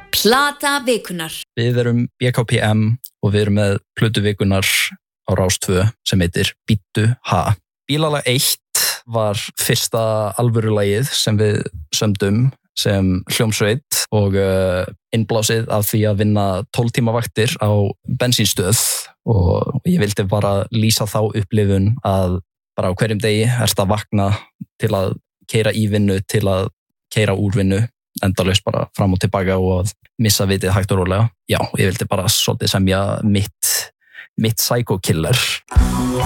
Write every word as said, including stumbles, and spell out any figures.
Plata vikunar. Við erum B K P M og við erum með plötu vikunar á Rás tvö sem heitir Bíddu ha. Bílalag eitt var fyrsta alvörulagið sem við sömdum sem hljómsveit og uh, innblásið af því að vinna tólf tíma vaktir á bensínstöð og ég vildi bara lýsa þá upplifun að bara á hverjum degi erst að vakna til að keyra í vinnu, til að keyra úr vinnu, endalaust bara fram og tilbaka og að missa vitið hægt og rólega. Já, ég vildi bara svolítið semja mitt, mitt psycho killer.